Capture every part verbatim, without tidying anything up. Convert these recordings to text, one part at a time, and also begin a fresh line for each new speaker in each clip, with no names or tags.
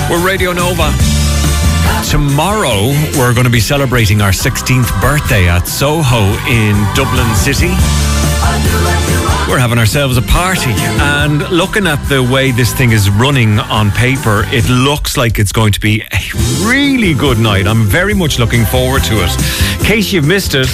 We're Radio Nova. Tomorrow, we're going to be celebrating our sixteenth birthday at Soho in Dublin City. We're having ourselves a party, and looking at the way this thing is running on paper, it looks like it's going to be a really good night. I'm very much looking forward to it. In case you've missed it,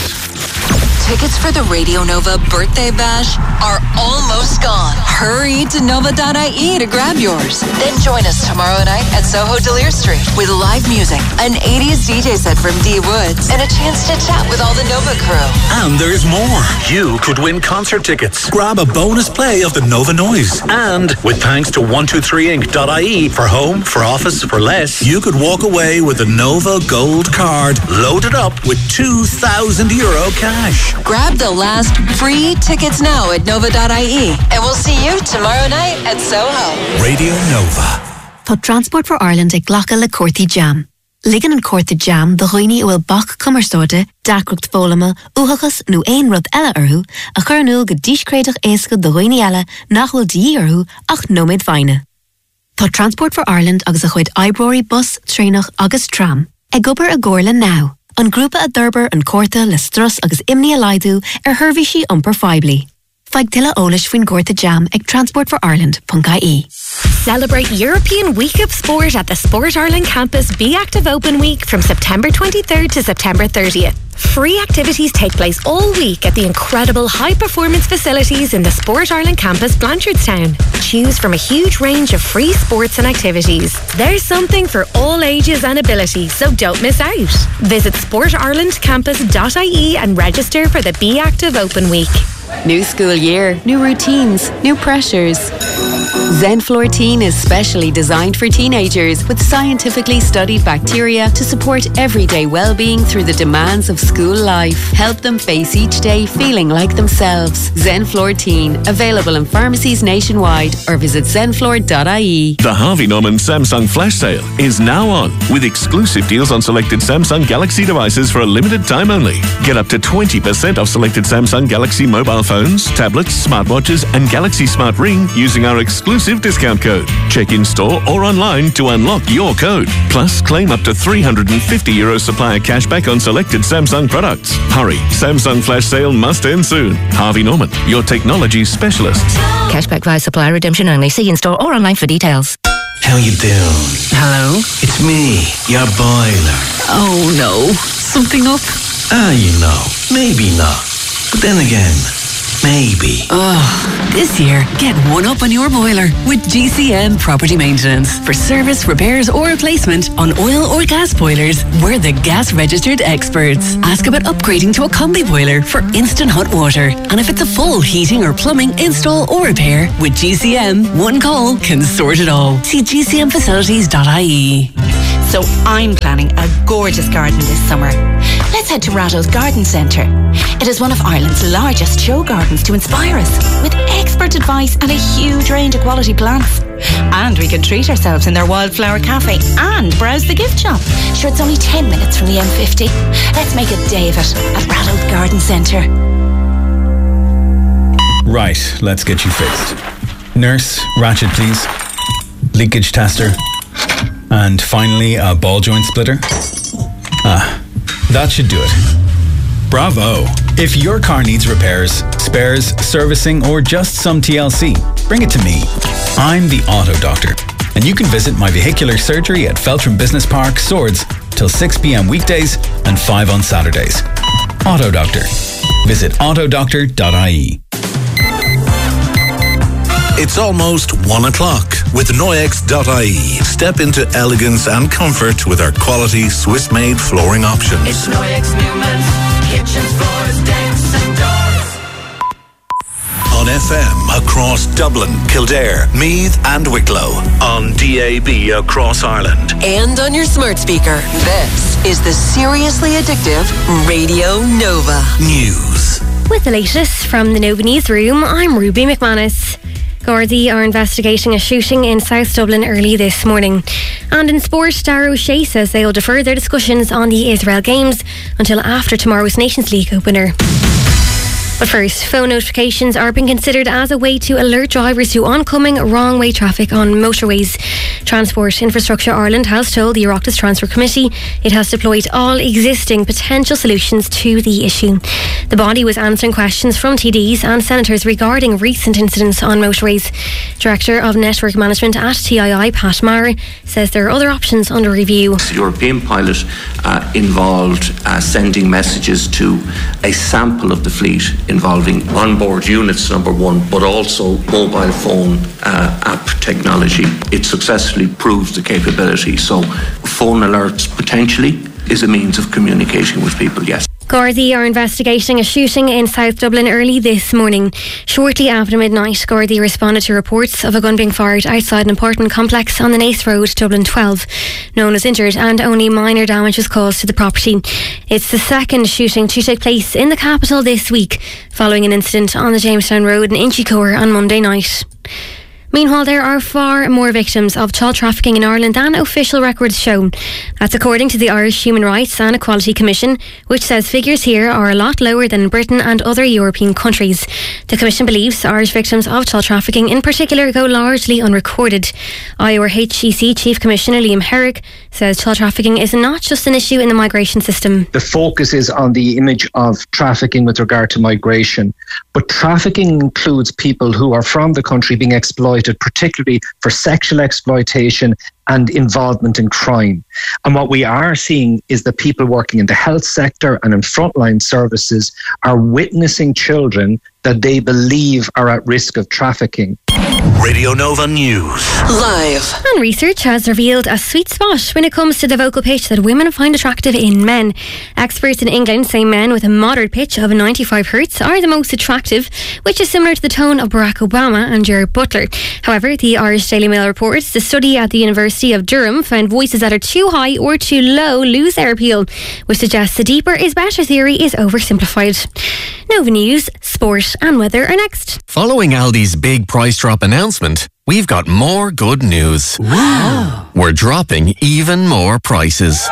tickets for the Radio Nova Birthday Bash are almost gone. Hurry to nova dot I E to grab yours. Then join us tomorrow night at Soho Delir Street with live music, an eighties D J set from D Woods, and a chance to chat with all the Nova crew.
And there's more. You could win concert tickets. Grab a bonus play of the Nova Noise. And with thanks to one two three ink dot I E for home, for office, for less, you could walk away with a Nova Gold card loaded up with two thousand euro cash.
Grab the last free tickets now at nova dot I E, and we'll see you tomorrow night at Soho.
Radio Nova.
Tá Transport for Ireland ag ghlacha le Corthy Jam. Ligan an Corthy Jam do roinní bhfuil bach cumarsóide, dacrucht fólama, úthachas nó aon rud eile orthu, a chur anúil go díscréadach éasca do roinní eile nach bhfuil dí orthu ach nóméid bhaine. Tá Transport for Ireland agus a chuid Ibrory bus, trénach agus tram. Ag gobar a gcóirla now. An grúpa a d'urbar an Corta le strus agus imní a laidú ar thuirmhí sí iompar feibli. Feig tilla ólis faoin Cortha Jam ag transport for ireland dot I E.
Celebrate European Week of Sport at the Sport Ireland campus Be Active Open Week from September twenty-third to September thirtieth. Free activities take place all week at the incredible high-performance facilities in the Sport Ireland campus, Blanchardstown. Choose from a huge range of free sports and activities. There's something for all ages and abilities, so don't miss out. Visit sport ireland campus dot I E and register for the Be Active Open Week.
New school year, new routines, new pressures. Zenflortine is specially designed for teenagers with scientifically studied bacteria to support everyday well-being through the demands of school life. Help them face each day feeling like themselves. Zenflortine, available in pharmacies nationwide or visit zenflor dot I E.
The Harvey Norman Samsung Flash Sale is now on with exclusive deals on selected Samsung Galaxy devices for a limited time only. Get up to twenty percent off selected Samsung Galaxy mobile phones, tablets, smartwatches and Galaxy Smart Ring using our exclusive discount code. Check in store or online to unlock your code. Plus, claim up to three hundred fifty euro supplier cashback on selected Samsung products. Hurry, Samsung Flash Sale must end soon. Harvey Norman, your technology specialists.
Cashback via supplier redemption only. See in store or online for details.
How you doing? Hello? It's me, your boiler.
Oh no, something up?
Ah, you know, maybe not. But then again, maybe.
Oh, this year, get one up on your boiler with G C M Property Maintenance. For service, repairs or replacement on oil or gas boilers, we're the gas registered experts. Ask about upgrading to a combi boiler for instant hot water. And if it's a full heating or plumbing install or repair, with G C M, one call can sort it all. See G C M facilities dot I E.
So I'm planning a gorgeous garden this summer. Let's head to Ratto's Garden Centre. It is one of Ireland's largest show gardens to inspire us, with expert advice and a huge range of quality plants. And we can treat ourselves in their wildflower cafe and browse the gift shop. Sure, it's only ten minutes from the M fifty. Let's make a day of it at Ratto's Garden Centre.
Right, let's get you fixed. Nurse, ratchet please. Leakage tester. And finally, a ball joint splitter. Ah, that should do it. Bravo! If your car needs repairs, spares, servicing, or just some T L C, bring it to me. I'm the Auto Doctor, and you can visit my vehicular surgery at Feltram Business Park, Swords, till six p.m. weekdays and five on Saturdays. Auto Doctor. Visit auto doctor dot I E.
It's almost one o'clock with Noyex dot I E. Step into elegance and comfort with our quality Swiss-made flooring options.
It's Noyex Newman's kitchens, floors, decks and doors.
On F M across Dublin, Kildare, Meath and Wicklow. On D A B across Ireland.
And on your smart speaker. This is the seriously addictive Radio Nova
News.
With the latest from the Nova Newsroom, I'm Ruby McManus. Gardaí are investigating a shooting in South Dublin early this morning. And in sport, Dara O'Shea says they will defer their discussions on the Israel Games until after tomorrow's Nations League opener. But first, phone notifications are being considered as a way to alert drivers to oncoming wrong-way traffic on motorways. Transport Infrastructure Ireland has told the Oireachtas Transfer Committee it has deployed all existing potential solutions to the issue. The body was answering questions from T Ds and senators regarding recent incidents on motorways. Director of Network Management at T I I, Pat Maher, says there are other options under review.
The European pilot uh, involved uh, sending messages to a sample of the fleet involving onboard units, number one, but also mobile phone uh, app technology. It successfully proves the capability. So phone alerts potentially is a means of communicating with people, yes.
Gardaí are investigating a shooting in South Dublin early this morning. Shortly after midnight, Gardaí responded to reports of a gun being fired outside an apartment complex on the Naas Road, Dublin twelve. No one was injured and only minor damage was caused to the property. It's the second shooting to take place in the capital this week, following an incident on the Jamestown Road in Inchicore on Monday night. Meanwhile, there are far more victims of child trafficking in Ireland than official records show. That's according to the Irish Human Rights and Equality Commission, which says figures here are a lot lower than in Britain and other European countries. The Commission believes Irish victims of child trafficking in particular go largely unrecorded. I O R H E C Chief Commissioner Liam Herrick says child trafficking is not just an issue in the migration system.
The focus is on the image of trafficking with regard to migration, but trafficking includes people who are from the country being exploited, particularly for sexual exploitation and involvement in crime. And what we are seeing is that people working in the health sector and in frontline services are witnessing children that they believe are at risk of trafficking.
Radio Nova News.
Live.
And research has revealed a sweet spot when it comes to the vocal pitch that women find attractive in men. Experts in England say men with a moderate pitch of ninety-five hertz are the most attractive, which is similar to the tone of Barack Obama and Gerard Butler. However, the Irish Daily Mail reports the study at the University of Durham found voices that are too high or too low lose their appeal, which suggests the deeper is better theory is oversimplified. Nova News, sport and weather are next.
Following Aldi's big price drop announcement, we've got more good news. Wow. We're dropping even more prices.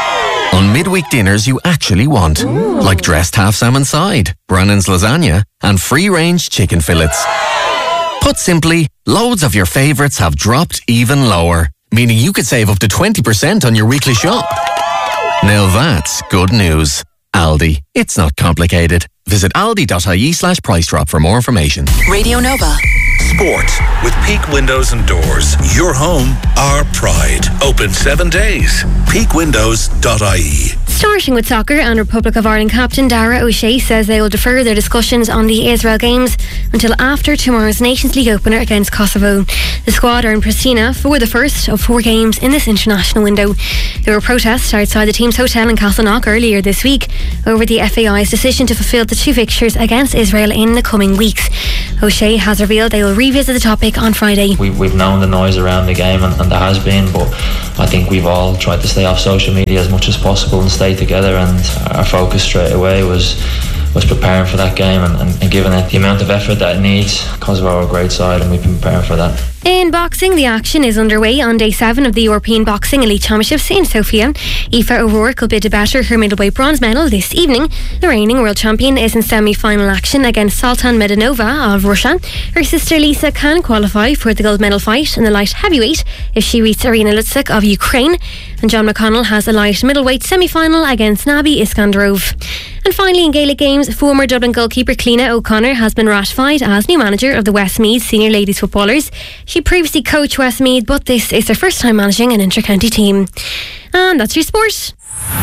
On midweek dinners you actually want. Ooh. Like dressed half salmon side, Brannan's lasagna, and free-range chicken fillets. Put simply, loads of your favourites have dropped even lower, meaning you could save up to twenty percent on your weekly shop. Now that's good news. Aldi. It's not complicated. Visit aldi.ie slash price drop for more information.
Radio Nova.
Sport with Peak Windows and Doors. Your home, our pride. Open seven days. peak windows dot I E.
Starting with soccer, and Republic of Ireland captain Dara O'Shea says they will defer their discussions on the Israel games until after tomorrow's Nations League opener against Kosovo. The squad are in Pristina for the first of four games in this international window. There were protests outside the team's hotel in Castleknock earlier this week over the F A I's decision to fulfil the two fixtures against Israel in the coming weeks. O'Shea has revealed they will revisit the topic on Friday.
We, we've known the noise around the game, and, and there has been, but I think we've all tried to stay off social media as much as possible and stay together, and our focus straight away was was preparing for that game and, and, and giving it the amount of effort that it needs. Kosovo are a great side and we've been preparing for that.
In boxing, the action is underway on day seven of the European Boxing Elite Championships in Sofia. Aoife O'Rourke will bid to better her middleweight bronze medal this evening. The reigning world champion is in semi-final action against Sultan Medinova of Russia. Her sister Lisa can qualify for the gold medal fight in the light heavyweight if she beats Irina Lutsyk of Ukraine. And John McConnell has a light middleweight semi-final against Nabi Iskandarov. And finally, in Gaelic games, former Dublin goalkeeper Cleena O'Connor has been ratified as new manager of the Westmeath senior ladies footballers. She previously coached Westmeath, but this is her first time managing an inter-county team. And that's your sport.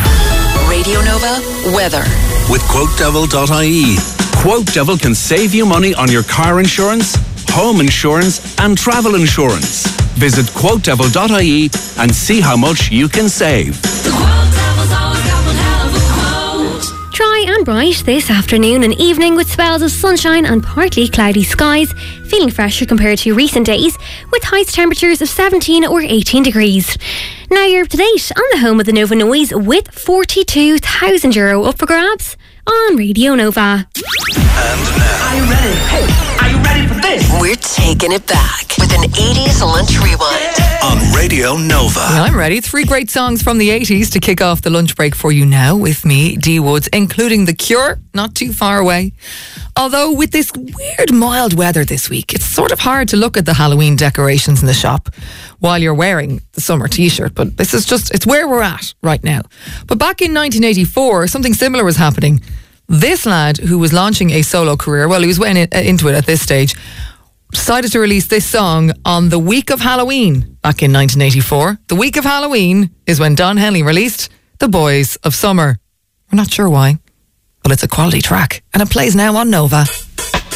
Radio Nova weather
with quote devil dot I E. Quote Devil can save you money on your car insurance, home insurance and travel insurance. Visit quote devil dot I E and see how much you can save.
Dry and bright this afternoon and evening with spells of sunshine and partly cloudy skies, feeling fresher compared to recent days with highest temperatures of seventeen or eighteen degrees. Now you're up to date on the home of the Nova Noise with forty-two thousand euro up for grabs on Radio Nova.
And now,
are you ready? Hey, are you ready for this?
We're taking it back with an eighties lunch rewind.
On Radio Radio Nova.
Yeah, I'm ready. Three great songs from the eighties to kick off the lunch break for you now with me, Dee Woods, including The Cure, not too far away. Although with this weird mild weather this week, it's sort of hard to look at the Halloween decorations in the shop while you're wearing the summer t-shirt. But this is just, it's where we're at right now. But back in nineteen eighty-four, something similar was happening. This lad, who was launching a solo career, well, he was went into it at this stage, decided to release this song on the week of Halloween back in nineteen eighty-four. The week of Halloween is when Don Henley released The Boys of Summer. We're not sure why, but it's a quality track and it plays now on Nova.